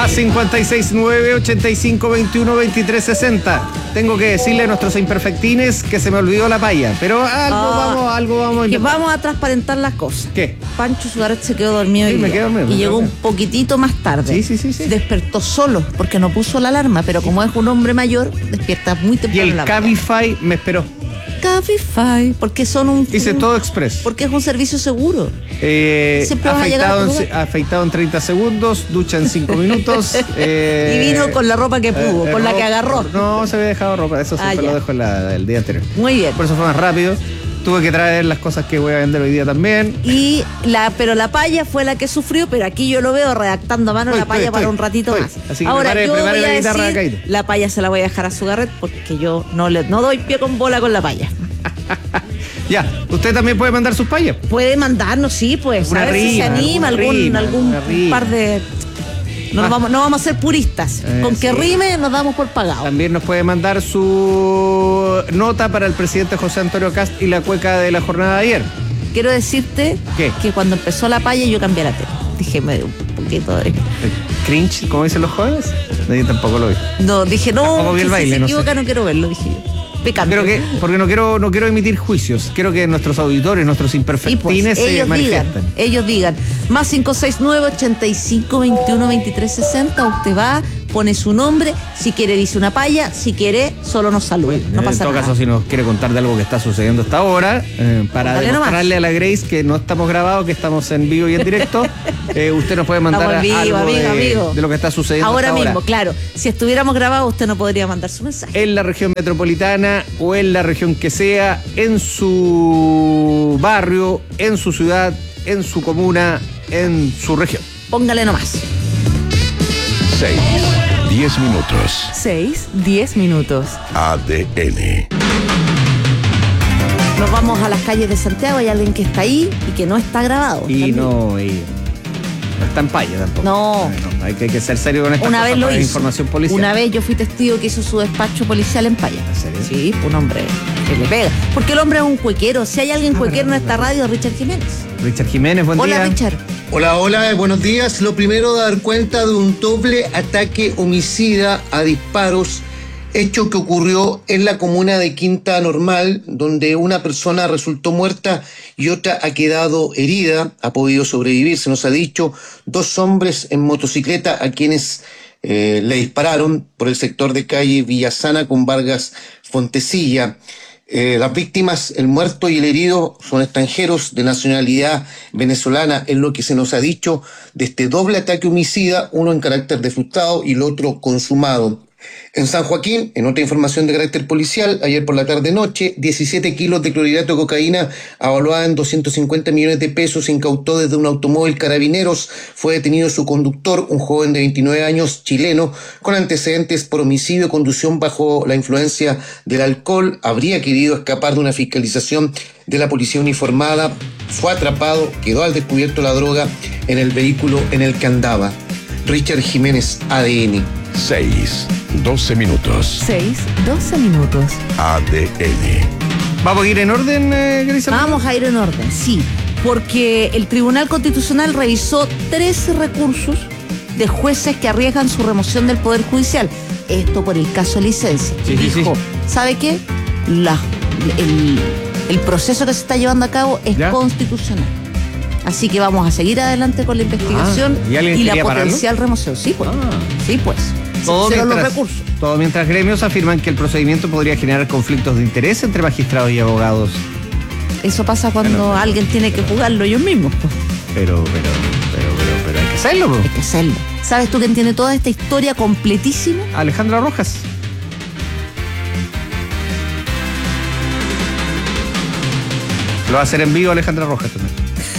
Más 569-8521-2360. Tengo que decirle a nuestros imperfectines que se me olvidó la paya, pero algo vamos a que intentar. vamos a transparentar las cosas. ¿Qué? Pancho Suárez se quedó dormido Sí, hoy me día, quedé dormido, y me llegó quedé un poquitito más tarde. Sí. Despertó solo porque no puso la alarma, pero como es un hombre mayor, despierta muy Y temprano. el en la mañana. Cabify me esperó. Cabify, porque son un... Hice todo express. Porque es un servicio seguro. Siempre vas a llegar a tu lugar. Afeitado en 30 segundos, ducha en 5 minutos. Y vino con la ropa que pudo, con la que agarró. No, se había dejado ropa, eso siempre ya. lo dejo el día anterior. Muy bien. Por eso fue más rápido. Tuve que traer las cosas que voy a vender hoy día también. Pero la paya fue la que sufrió, pero aquí yo lo veo redactando a mano la paya para un ratito más. Así que ahora prepare yo voy la a guitarra, decir, Caíto. la paya se la voy a dejar a su garret porque yo no doy pie con bola con la paya. Ya, usted también puede mandar sus payas. Puede mandarnos, sí, pues, Una a ver si se rima, anima alguna algún rima, una rima. par de... No vamos a ser puristas. Con que sí. rime nos damos por pagado. También nos puede mandar su nota para el presidente José Antonio Kast y la cueca de la jornada de ayer. Quiero decirte ¿Qué? que cuando empezó la paya yo cambié la tele. Dije, me dio un poquito de... Cringe, como dicen los jóvenes. Yo tampoco lo vi. No, dije, Tampoco no, vi el si baile, se no equivoca, sé. no quiero verlo, dije yo. Picante. Porque no quiero emitir juicios. Quiero que nuestros auditores, nuestros Y imperfectines pues, se manifiesten. ellos digan, más 569-8521-2360, usted va, pone su nombre, si quiere dice una paya, si quiere solo nos saluda, no En pasa todo nada. caso, si nos quiere contar de algo que está sucediendo hasta ahora, para Dale demostrarle a la Grace que no estamos grabados, que estamos en vivo y en directo, usted nos puede mandar Estamos en vivo, algo amigo. de lo que está sucediendo Ahora hasta mismo, ahora. claro, si estuviéramos grabados usted no podría mandar su mensaje. En la región metropolitana o en la región que sea, en su barrio, en su ciudad, en su comuna, en su región. Póngale nomás. 6-10 minutos. 6-10 minutos. ADN. Nos vamos a las calles de Santiago, hay alguien que está ahí y que no está grabado. Y también. no está en paya tampoco. No. Hay que ser serio con esta Una vez lo hizo. información policial. Una vez yo fui testigo que hizo su despacho policial en Paya. ¿En serio? Sí, un hombre que le pega. Porque el hombre es un cuequero. Si hay alguien cuequero en esta radio, Richard Jiménez. Richard Jiménez, buen Hola, día. Richard. Hola, buenos días. Lo primero, dar cuenta de un doble ataque homicida a disparos, hecho que ocurrió en la comuna de Quinta Normal, donde una persona resultó muerta y otra ha quedado herida, ha podido sobrevivir, se nos ha dicho, 2 hombres en motocicleta a quienes le dispararon por el sector de calle Villasana con Vargas Fontecilla. Las víctimas, el muerto y el herido, son extranjeros de nacionalidad venezolana, es lo que se nos ha dicho de este doble ataque homicida, uno en carácter de frustrado y el otro consumado. En San Joaquín, en otra información de carácter policial, ayer por la tarde-noche, 17 kilos de clorhidrato de cocaína avaluada en 250 millones de pesos se incautó desde un automóvil Carabineros. Fue detenido su conductor, un joven de 29 años chileno, con antecedentes por homicidio, conducción bajo la influencia del alcohol. Habría querido escapar de una fiscalización de la policía uniformada. Fue atrapado, quedó al descubierto la droga en el vehículo en el que andaba. Richard Jiménez, ADN. 6-12 minutos. 6-12 minutos. ADN. ¿Vamos a ir en orden, Grace? Vamos a ir en orden, sí. Porque el Tribunal Constitucional revisó 13 recursos de jueces que arriesgan su remoción del Poder Judicial. Esto por el caso licencia. Sí, sí, Dijo, sí. ¿sabe qué? El proceso que se está llevando a cabo es ¿Ya? constitucional. Así que vamos a seguir adelante con la investigación ¿y alguien la quería pararlo? potencial remoción. Sí, pues. Sí, pues. Se Todo pusieron los mientras, recursos. todo mientras gremios afirman que el procedimiento podría generar conflictos de interés entre magistrados y abogados. Eso pasa cuando alguien tiene que jugarlo ellos mismos, pues. Pero hay que hacerlo, po. Hay que hacerlo. ¿Sabes tú quién tiene toda esta historia completísima? Alejandra Rojas. Lo va a hacer en vivo Alejandra Rojas también.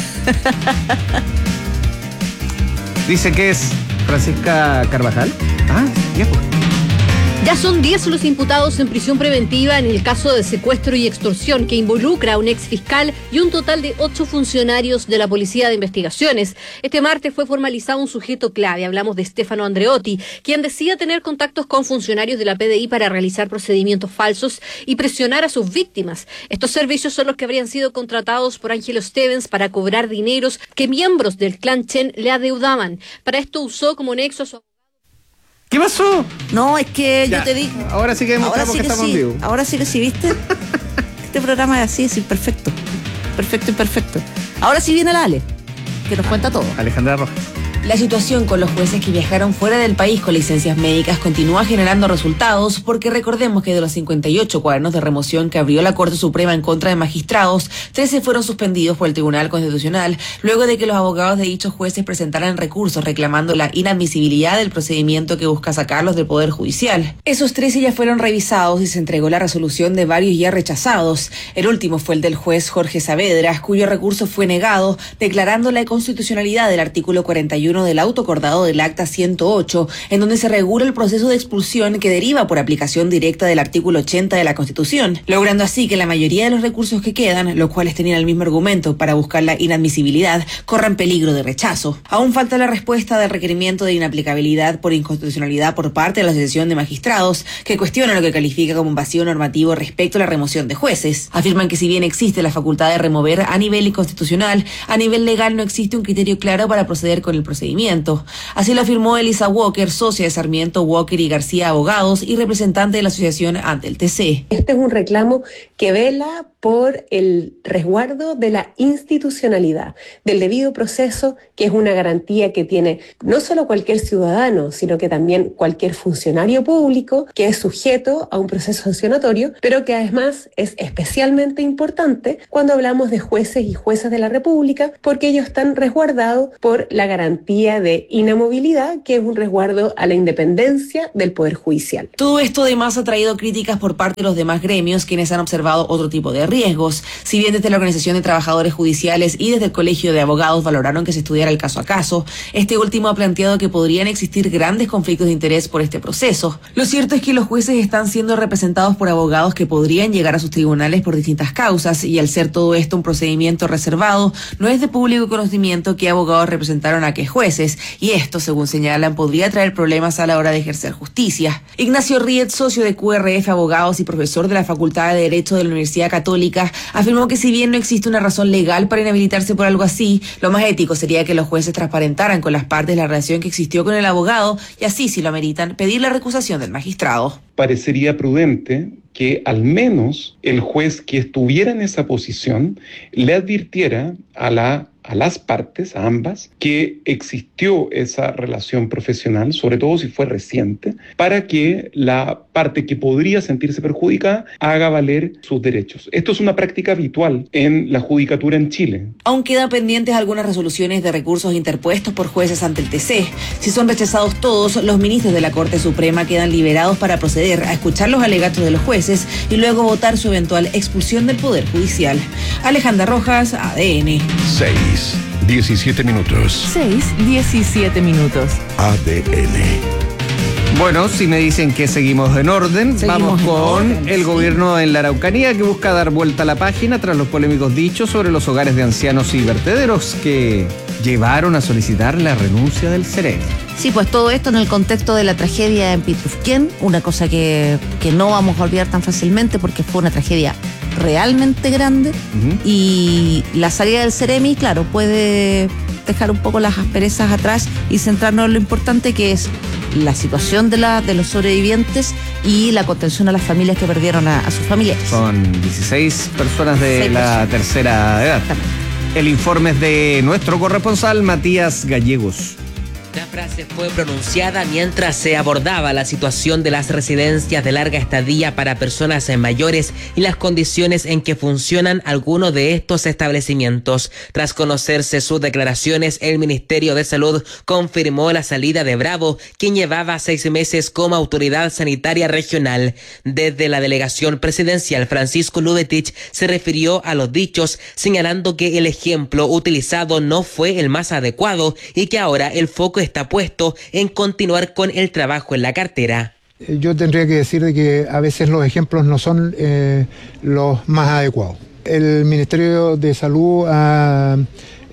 Dice que es Francisca Carvajal. Ah, ya pues. Ya son 10 los imputados en prisión preventiva en el caso de secuestro y extorsión que involucra a un exfiscal y un total de 8 funcionarios de la Policía de Investigaciones. Este martes fue formalizado un sujeto clave, hablamos de Stefano Andreotti, quien decía tener contactos con funcionarios de la PDI para realizar procedimientos falsos y presionar a sus víctimas. Estos servicios son los que habrían sido contratados por Ángelo Stevens para cobrar dineros que miembros del clan Chen le adeudaban. Para esto usó como nexo a su ¿Qué pasó? No, es que Ya, yo te digo. ahora sí que demostramos que estamos en sí. vivo. Ahora sí que sí, ¿viste? Este programa es así, es imperfecto. Perfecto, imperfecto. Ahora sí viene la Ale, que nos cuenta todo. Alejandra Rojas. La situación con los jueces que viajaron fuera del país con licencias médicas continúa generando resultados porque recordemos que de los 58 cuadernos de remoción que abrió la Corte Suprema en contra de magistrados, 13 fueron suspendidos por el Tribunal Constitucional luego de que los abogados de dichos jueces presentaran recursos reclamando la inadmisibilidad del procedimiento que busca sacarlos del Poder Judicial. Esos 13 ya fueron revisados y se entregó la resolución de varios ya rechazados. El último fue el del juez Jorge Saavedra, cuyo recurso fue negado, declarando la inconstitucionalidad del artículo 41 del auto acordado del Acta 108, en donde se regula el proceso de expulsión que deriva por aplicación directa del artículo 80 de la Constitución, logrando así que la mayoría de los recursos que quedan, los cuales tenían el mismo argumento para buscar la inadmisibilidad, corran peligro de rechazo. Aún falta la respuesta del requerimiento de inaplicabilidad por inconstitucionalidad por parte de la Asociación de Magistrados, que cuestiona lo que califica como un vacío normativo respecto a la remoción de jueces. Afirman que si bien existe la facultad de remover a nivel inconstitucional, a nivel legal no existe un criterio claro para proceder con el procedimiento. Así lo afirmó Elisa Walker, socia de Sarmiento, Walker y García Abogados y representante de la asociación ante el TC. Este es un reclamo que vela por el resguardo de la institucionalidad, del debido proceso, que es una garantía que tiene no solo cualquier ciudadano, sino que también cualquier funcionario público que es sujeto a un proceso sancionatorio, pero que además es especialmente importante cuando hablamos de jueces y juezas de la República, porque ellos están resguardados por la garantía de inamovilidad, que es un resguardo a la independencia del Poder Judicial. Todo esto además ha traído críticas por parte de los demás gremios, quienes han observado otro tipo de riesgos. Si bien desde la Organización de Trabajadores Judiciales y desde el Colegio de Abogados valoraron que se estudiara el caso a caso, este último ha planteado que podrían existir grandes conflictos de interés por este proceso. Lo cierto es que los jueces están siendo representados por abogados que podrían llegar a sus tribunales por distintas causas, y al ser todo esto un procedimiento reservado, no es de público conocimiento qué abogados representaron a qué jueces, y esto, según señalan, podría traer problemas a la hora de ejercer justicia. Ignacio Riet, socio de QRF Abogados y profesor de la Facultad de Derecho de la Universidad Católica, afirmó que si bien no existe una razón legal para inhabilitarse por algo así, lo más ético sería que los jueces transparentaran con las partes la relación que existió con el abogado y así, si lo ameritan, pedir la recusación del magistrado. Parecería prudente que al menos el juez que estuviera en esa posición le advirtiera a las partes, a ambas, que existió esa relación profesional, sobre todo si fue reciente, para que la parte que podría sentirse perjudicada haga valer sus derechos. Esto es una práctica habitual en la judicatura en Chile. Aún quedan pendientes algunas resoluciones de recursos interpuestos por jueces ante el TC. Si son rechazados todos, los ministros de la Corte Suprema quedan liberados para proceder a escuchar los alegatos de los jueces y luego votar su eventual expulsión del Poder Judicial. Alejandra Rojas, ADN. 6:17 minutos. 6:17 minutos. ADN. Bueno, si me dicen que seguimos en orden, vamos con orden, el sí. gobierno en la Araucanía, que busca dar vuelta a la página tras los polémicos dichos sobre los hogares de ancianos y vertederos que llevaron a solicitar la renuncia del Ceremi. Sí, pues todo esto en el contexto de la tragedia en Pitrufquén, una cosa que no vamos a olvidar tan fácilmente porque fue una tragedia realmente grande. Y la salida del Ceremi, claro, puede dejar un poco las asperezas atrás y centrarnos en lo importante que es la situación de los sobrevivientes y la contención a las familias que perdieron a sus familiares. Son 16 personas de 16 la personas. tercera edad. Exactamente. El informe es de nuestro corresponsal Matías Gallegos. La frase fue pronunciada mientras se abordaba la situación de las residencias de larga estadía para personas mayores y las condiciones en que funcionan algunos de estos establecimientos. Tras conocerse sus declaraciones, el Ministerio de Salud confirmó la salida de Bravo, quien llevaba 6 meses como autoridad sanitaria regional. Desde la delegación presidencial, Francisco Lubetich se refirió a los dichos, señalando que el ejemplo utilizado no fue el más adecuado y que ahora el foco está puesto en continuar con el trabajo en la cartera. Yo tendría que decir de que a veces los ejemplos no son los más adecuados. El Ministerio de Salud ha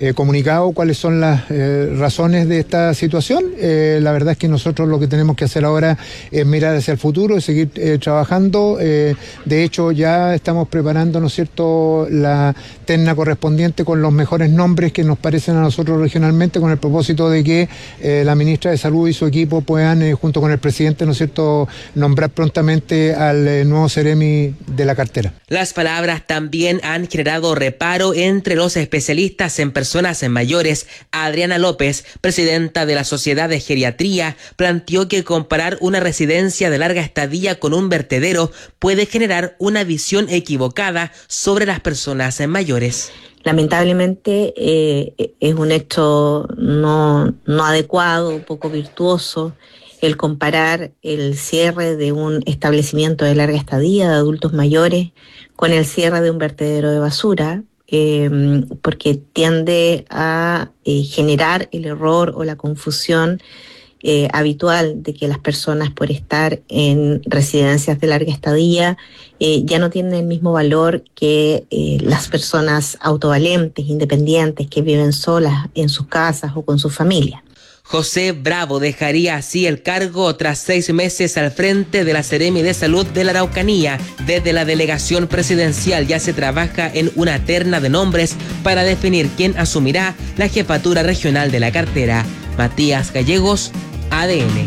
comunicado cuáles son las razones de esta situación. La verdad es que nosotros lo que tenemos que hacer ahora es mirar hacia el futuro, es seguir trabajando. De hecho, ya estamos preparando, ¿no es cierto?, la terna correspondiente con los mejores nombres que nos parecen a nosotros regionalmente, con el propósito de que la ministra de Salud y su equipo puedan, junto con el presidente, ¿no es cierto?, nombrar prontamente al nuevo Ceremi de la cartera. Las palabras también han generado reparo entre los especialistas en personas mayores. Adriana López, presidenta de la Sociedad de Geriatría, planteó que comparar una residencia de larga estadía con un vertedero puede generar una visión equivocada sobre las personas mayores. Lamentablemente es un hecho no adecuado, poco virtuoso, el comparar el cierre de un establecimiento de larga estadía de adultos mayores con el cierre de un vertedero de basura, porque tiende a generar el error o la confusión habitual de que las personas, por estar en residencias de larga estadía, ya no tienen el mismo valor que las personas autovalentes, independientes, que viven solas en sus casas o con su familia. José Bravo dejaría así el cargo tras 6 meses al frente de la Seremi de Salud de la Araucanía. Desde la delegación presidencial ya se trabaja en una terna de nombres para definir quién asumirá la jefatura regional de la cartera. Matías Gallegos, ADN.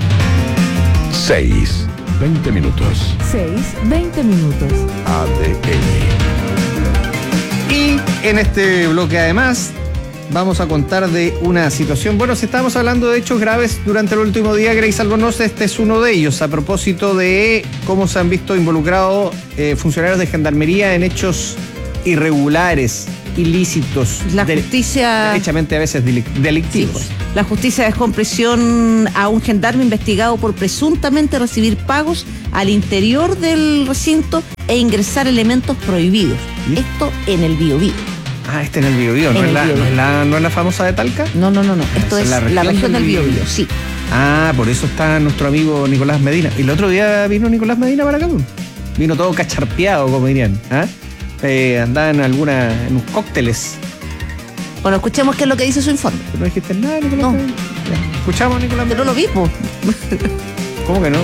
6:20 minutos. 6:20 minutos. ADN. Y en este bloque además vamos a contar de una situación. Bueno, si estábamos hablando de hechos graves durante el último día, Grace Albornoz, este es uno de ellos, a propósito de cómo se han visto involucrados funcionarios de Gendarmería en hechos irregulares, ilícitos. La justicia... derechamente a veces delictivos. Sí, pues. La justicia dejó en prisión a un gendarme investigado por presuntamente recibir pagos al interior del recinto e ingresar elementos prohibidos. ¿Sí? Esto en el Biobío. Ah, este en el Biobío, ¿no es la famosa de Talca? No. Esto es la región del Biobío, sí. Ah, por eso está nuestro amigo Nicolás Medina. Y el otro día vino Nicolás Medina para acá. Vino todo cacharpeado, como dirían. Andaba en unos cócteles. Bueno, escuchemos qué es lo que dice su informe. ¿No dijiste nada, Nicolás? No. Escuchamos a Nicolás Medina. Pero lo vimos. ¿Cómo que no?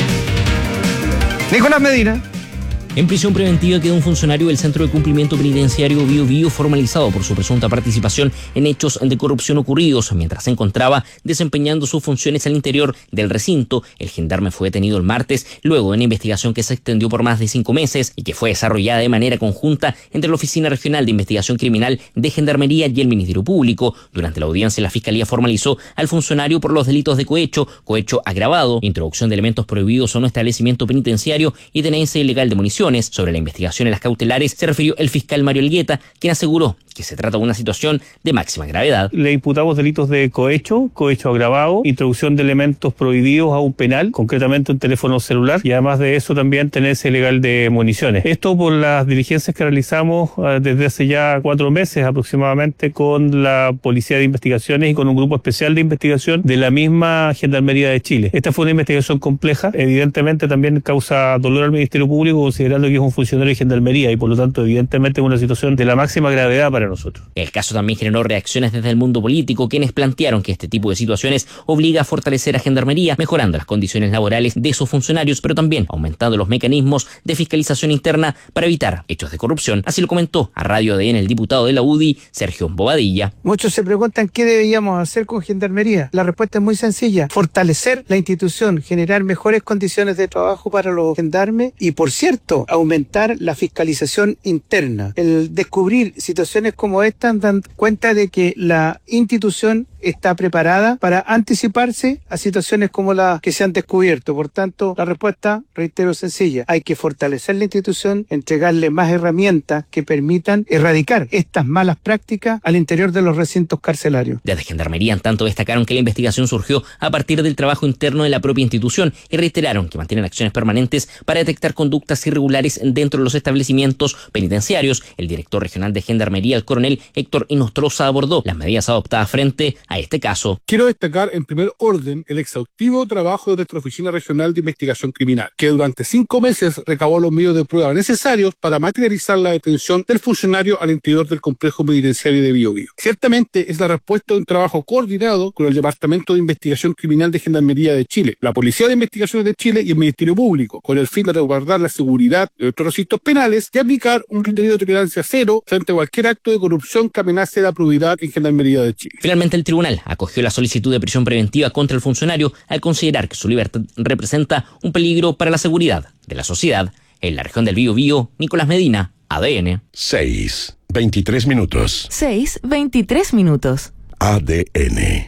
Nicolás Medina. En prisión preventiva queda un funcionario del Centro de Cumplimiento Penitenciario Biobío formalizado por su presunta participación en hechos de corrupción ocurridos mientras se encontraba desempeñando sus funciones al interior del recinto. El gendarme fue detenido el martes luego de una investigación que se extendió por más de 5 meses y que fue desarrollada de manera conjunta entre la Oficina Regional de Investigación Criminal de Gendarmería y el Ministerio Público. Durante la audiencia, la Fiscalía formalizó al funcionario por los delitos de cohecho agravado, introducción de elementos prohibidos a un establecimiento penitenciario y tenencia ilegal de municiones. Sobre la investigación en las cautelares se refirió el fiscal Mario Elgueta, quien aseguró que se trata de una situación de máxima gravedad. Le imputamos delitos de cohecho agravado, introducción de elementos prohibidos a un penal, concretamente un teléfono celular, y además de eso también tenencia ilegal de municiones. Esto por las diligencias que realizamos desde hace ya 4 meses aproximadamente con la Policía de Investigaciones y con un grupo especial de investigación de la misma Gendarmería de Chile. Esta fue una investigación compleja, evidentemente también causa dolor al Ministerio Público, considerando que es un funcionario de Gendarmería y por lo tanto evidentemente es una situación de la máxima gravedad para nosotros. El caso también generó reacciones desde el mundo político, quienes plantearon que este tipo de situaciones obliga a fortalecer a Gendarmería, mejorando las condiciones laborales de sus funcionarios, pero también aumentando los mecanismos de fiscalización interna para evitar hechos de corrupción. Así lo comentó a Radio ADN el diputado de la UDI, Sergio Bobadilla. Muchos se preguntan qué deberíamos hacer con Gendarmería. La respuesta es muy sencilla: fortalecer la institución, generar mejores condiciones de trabajo para los gendarmes y, por cierto, aumentar la fiscalización interna. El descubrir situaciones como esta dan cuenta de que la institución está preparada para anticiparse a situaciones como las que se han descubierto. Por tanto, la respuesta, reitero, sencilla: hay que fortalecer la institución, entregarle más herramientas que permitan erradicar estas malas prácticas al interior de los recintos carcelarios. Desde Gendarmería, en tanto, destacaron que la investigación surgió a partir del trabajo interno de la propia institución y reiteraron que mantienen acciones permanentes para detectar conductas irregulares dentro de los establecimientos penitenciarios. El director regional de Gendarmería, el coronel Héctor Inostroza, abordó las medidas adoptadas frente a este caso. Quiero destacar en primer orden el exhaustivo trabajo de nuestra Oficina Regional de Investigación Criminal, que durante 5 meses recabó los medios de prueba necesarios para materializar la detención del funcionario al interior del complejo penitenciario de Biobío. Ciertamente es la respuesta de un trabajo coordinado con el Departamento de Investigación Criminal de Gendarmería de Chile, la Policía de Investigaciones de Chile y el Ministerio Público, con el fin de resguardar la seguridad de nuestros recintos penales y aplicar un criterio de tolerancia cero frente a cualquier acto de corrupción que amenace la probidad en Gendarmería de Chile. Finalmente, el tribunal acogió la solicitud de prisión preventiva contra el funcionario al considerar que su libertad representa un peligro para la seguridad de la sociedad. En la región del Biobío, Nicolás Medina, ADN. 6:23 minutos. 6:23 minutos. ADN.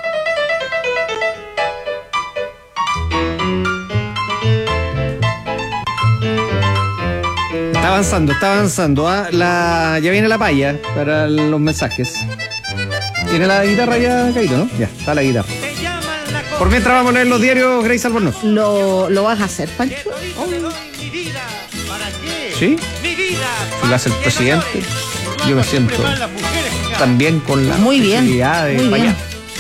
Está avanzando. Ya viene la paya para los mensajes. ¿Tiene la guitarra ya, Caído, no? Ya, está la guitarra. Por mientras vamos a leer los diarios, Grace Albornoz. ¿Lo vas a hacer, Pancho? ¿Sí? Si lo hace el presidente, yo me siento también con la posibilidad de payar.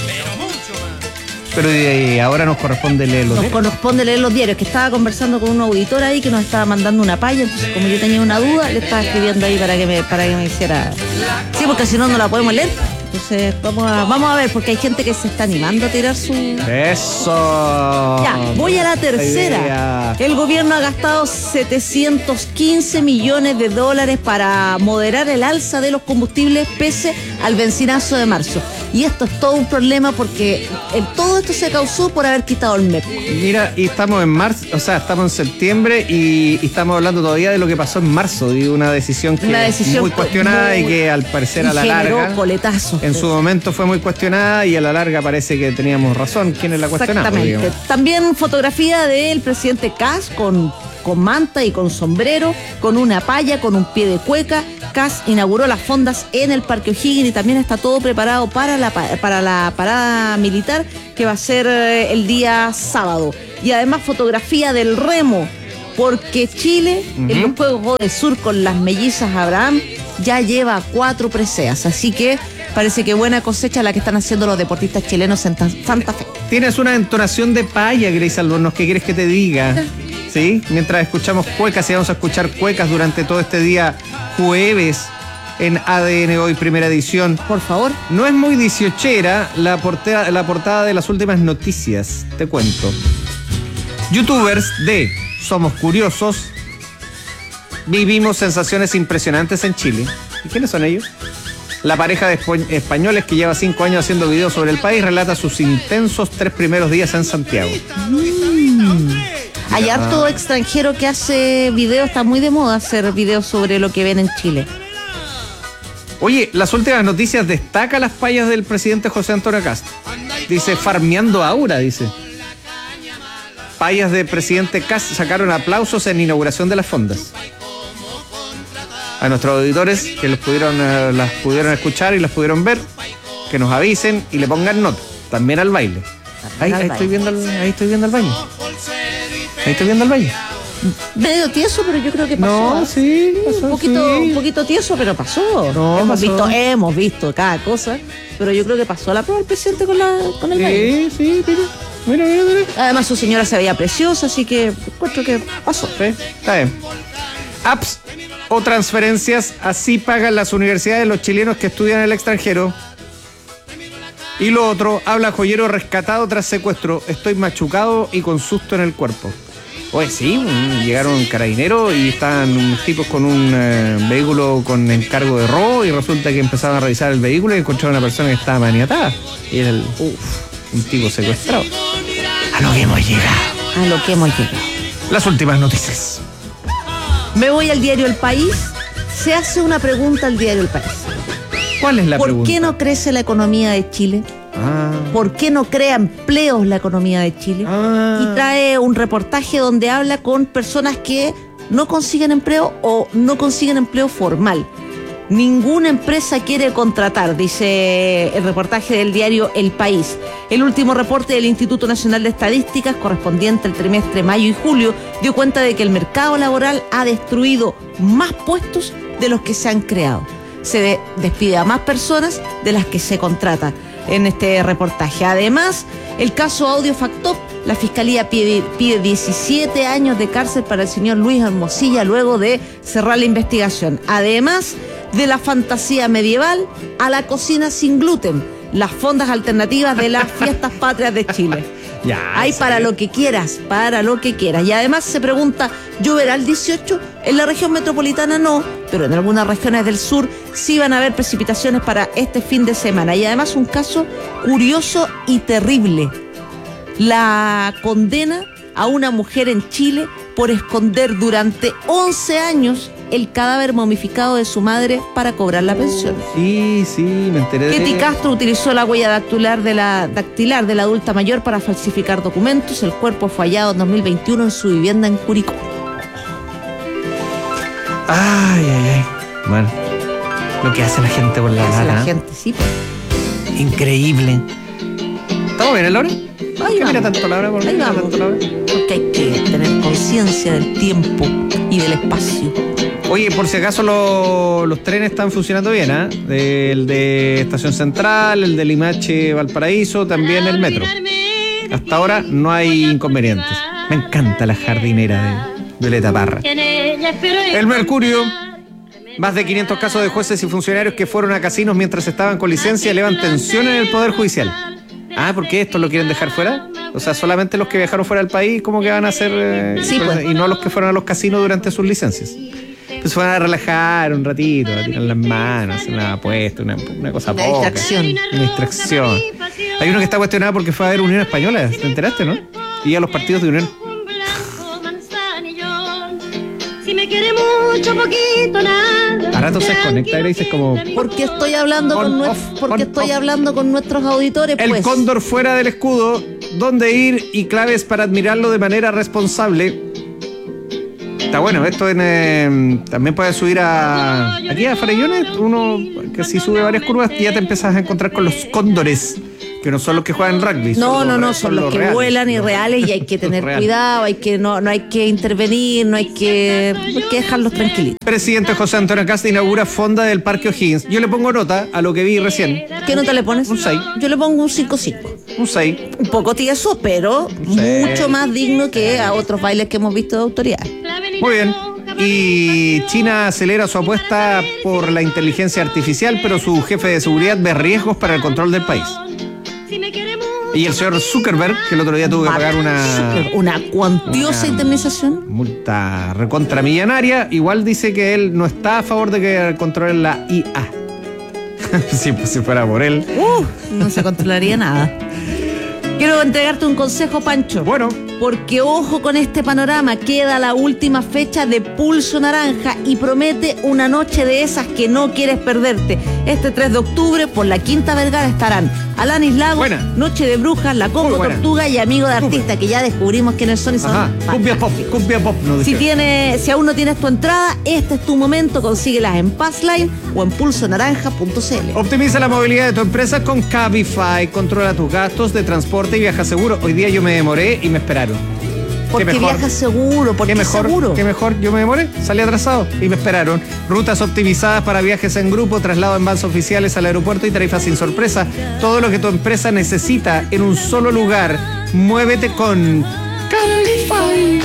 Pero ahora nos corresponde leer los diarios. Nos corresponde leer los diarios, que estaba conversando con un auditor ahí que nos estaba mandando una paya, entonces como yo tenía una duda, le estaba escribiendo ahí para que me hiciera. Sí, porque si no la podemos leer. Entonces vamos a ver, porque hay gente que se está animando a tirar su... ¡Eso! Ya, voy a la tercera. El gobierno ha gastado 715 millones de dólares para moderar el alza de los combustibles pese al benzinazo de marzo. Y esto es todo un problema porque todo esto se causó por haber quitado el MEP. Mira, y estamos en marzo, o sea, estamos en septiembre y estamos hablando todavía de lo que pasó en marzo, de una decisión que es muy cuestionada y que al parecer a la larga... coletazo. En su momento fue muy cuestionada y a la larga parece que teníamos razón. ¿Quiénes la cuestionaron? Exactamente. Digamos? También fotografía del presidente Kast con manta y con sombrero, con una paya, con un pie de cueca. Kast inauguró las fondas en el Parque O'Higgins y también está todo preparado para la parada militar que va a ser el día sábado. Y además fotografía del remo, porque Chile en los Juegos del Sur con las mellizas Abraham ya lleva 4 preseas, así que parece que buena cosecha la que están haciendo los deportistas chilenos en Santa Fe. Tienes una entonación de paya, Grace Albornoz, ¿qué quieres que te diga? ¿Sí? Mientras escuchamos cuecas y vamos a escuchar cuecas durante todo este día jueves en ADN Hoy, primera edición. Por favor. No es muy 18era la portada de las últimas noticias, te cuento. Youtubers de Somos Curiosos vivimos sensaciones impresionantes en Chile. ¿Y quiénes son ellos? La pareja de españoles que lleva 5 años haciendo videos sobre el país relata sus intensos 3 primeros días en Santiago. Hay harto extranjero que hace videos, está muy de moda hacer videos sobre lo que ven en Chile. Oye, las últimas noticias destaca las payas del presidente José Antonio Kast. Dice, farmeando aura, dice. Payas del presidente Kast sacaron aplausos en inauguración de las fondas. A nuestros auditores que las pudieron escuchar y las pudieron ver, que nos avisen y le pongan nota. También al baile. Ahí estoy viendo el baile. Ahí estoy viendo el baile. Medio tieso, pero yo creo que pasó. No, sí, pasó, un poquito tieso, pero pasó. No, hemos visto cada cosa, pero yo creo que pasó la prueba el presidente con el baile. Sí, mira. Además su señora se veía preciosa, así que encuentro que pasó. Sí, está bien. Apps o transferencias, así pagan las universidades los chilenos que estudian en el extranjero. Y lo otro, habla joyero rescatado tras secuestro. Estoy machucado y con susto en el cuerpo. Oye, sí, llegaron carabineros y estaban unos tipos con un vehículo con encargo de robo y resulta que empezaron a revisar el vehículo y encontraron a una persona que estaba maniatada. Y era un tipo secuestrado. A lo que hemos llegado. Las últimas noticias. Me voy al diario El País. Se hace una pregunta al diario El País. ¿Cuál es la pregunta? ¿Por qué no crece la economía de Chile? ¿Por qué no crea empleos la economía de Chile? Y trae un reportaje donde habla con personas que no consiguen empleo o no consiguen empleo formal. Ninguna empresa quiere contratar, dice el reportaje del diario El País. El último reporte del Instituto Nacional de Estadísticas, correspondiente al trimestre mayo y julio, dio cuenta de que el mercado laboral ha destruido más puestos de los que se han creado. Se despide a más personas de las que se contrata. en este reportaje. Además, el caso Audio Factop, la Fiscalía pide 17 años de cárcel para el señor Luis Hermosilla luego de cerrar la investigación. Además de la fantasía medieval a la cocina sin gluten, las fondas alternativas de las fiestas patrias de Chile. Hay para lo que quieras, para lo que quieras. Y además se pregunta, ¿lloverá el 18? En la región metropolitana no, pero en algunas regiones del sur sí van a haber precipitaciones para este fin de semana. Y además un caso curioso y terrible. La condena a una mujer en Chile por esconder durante 11 años el cadáver momificado de su madre para cobrar la pensión. Sí, me enteré de... Ketty Castro utilizó la huella dactilar de la adulta mayor para falsificar documentos. El cuerpo fue hallado en 2021 en su vivienda en Curicó. Ay. Bueno, lo que hace la gente por la Hace gana. la gente, sí. Increíble. ¿Estamos bien, Laura? Ahí ¿Qué vamos. mira tanto Laura? ¿Por qué Ahí mira vamos. tanto Laura? Porque hay que tener conciencia del tiempo y del espacio. Oye, por si acaso los trenes están funcionando bien, ¿ah? El de Estación Central, el de Limache Valparaíso, también el metro. Hasta ahora no hay inconvenientes. Me encanta la jardinera de Violeta Parra. El Mercurio. Más de 500 casos de jueces y funcionarios que fueron a casinos mientras estaban con licencia elevan tensión en el Poder Judicial. ¿Por qué esto lo quieren dejar fuera? O sea, solamente los que viajaron fuera del país, ¿cómo que van a hacer? Sí, pues. Y no los que fueron a los casinos durante sus licencias. Pues se van a relajar un ratito, a tirar las manos, hacer una apuesta, una cosa Una poca. distracción. Una distracción. Hay uno que está cuestionado porque fue a ver Unión Española, ¿te enteraste, no? Y a los partidos de Unión. Si me quiere mucho, poquito, nada. A rato se desconecta y le dices como... Porque estoy hablando hablando con nuestros auditores, El pues. cóndor fuera del escudo, dónde ir y claves para admirarlo de manera responsable. Está bueno, esto también puedes subir aquí a Farellones, uno que si sube varias curvas ya te empiezas a encontrar con los cóndores, que no son los que juegan rugby. No, son los que reales. vuelan y reales y hay que tener Reales. cuidado, no hay que intervenir, no hay que dejarlos tranquilitos. Presidente José Antonio Casta inaugura fonda del Parque O'Higgins. Yo le pongo nota a lo que vi recién. ¿Qué nota le pones? Un 6. Yo le pongo un 5-5. Un 6. Un poco tieso, pero mucho más digno que a otros bailes que hemos visto de autoridad. Muy bien. Y China acelera su apuesta por la inteligencia artificial, pero su jefe de seguridad ve riesgos para el control del país. Y el señor Zuckerberg, que el otro día tuvo que pagar una cuantiosa indemnización, multa recontramillonaria, igual dice que él no está a favor de que controlen la IA. Sí, pues si fuera por él. no se controlaría nada. Quiero entregarte un consejo, Pancho. Bueno. Porque ojo con este panorama, queda la última fecha de Pulso Naranja y promete una noche de esas que no quieres perderte. Este 3 de octubre por la Quinta Vergara estarán Alanis Lagos, Noche de Brujas, La Combo Tortuga y Amigo de Artista, que ya descubrimos quiénes son y son. Cumbia pop. No si aún no tienes tu entrada, este es tu momento, consíguelas en Passline o en pulsonaranja.cl. Optimiza la movilidad de tu empresa con Cabify. Controla tus gastos de transporte y viaja seguro. Hoy día yo me demoré y me esperaron. Porque viajas seguro, porque seguro. ¿Qué mejor? Yo me demoré, salí atrasado y me esperaron. Rutas optimizadas para viajes en grupo, traslado en vans oficiales al aeropuerto y tarifas sin sorpresa. Todo lo que tu empresa necesita en un solo lugar. Muévete con Cabify.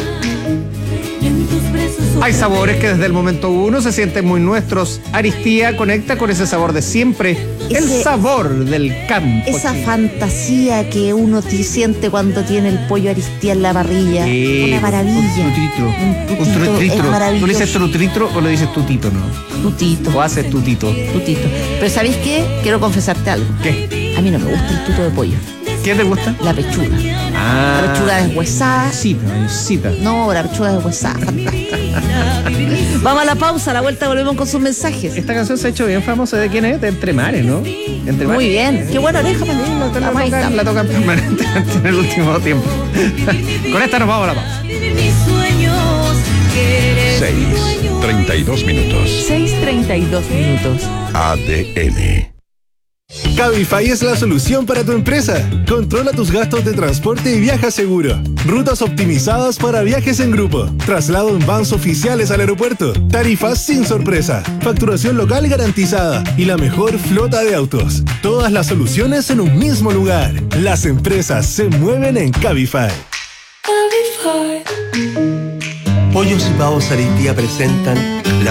Hay sabores que desde el momento uno se sienten muy nuestros. Aristía conecta con ese sabor de siempre. El sabor del campo. Esa fantasía que uno siente cuando tiene el pollo Aristía en la parrilla. Una maravilla. Un trutritro. Es maravilloso. ¿Tú le dices trutritro o le dices tutito, no? Tutito. O haces tutito. Tutito. Pero ¿sabéis qué? Quiero confesarte algo. ¿Qué? A mí no me gusta el tuto de pollo. ¿Qué te gusta? La pechuga. La pechuga deshuesada. Cita. No, la pechuga deshuesada. Fantástica. Vamos a la pausa, a la vuelta volvemos con sus mensajes. Esta canción se ha hecho bien famosa. ¿De quién es? De Entre Mares, ¿no? Entre Muy bien. Qué buena oreja, la tocan permanentemente en el último tiempo. Con esta nos vamos a la pausa. 6:32 minutos. 6:32 minutos. ADN. Cabify es la solución para tu empresa. Controla tus gastos de transporte y viaja seguro. Rutas optimizadas para viajes en grupo. Traslado en vans oficiales al aeropuerto. Tarifas sin sorpresa. Facturación local garantizada. Y la mejor flota de autos. Todas las soluciones en un mismo lugar. Las empresas se mueven en Cabify. Pollos y Pavos Areitía presentan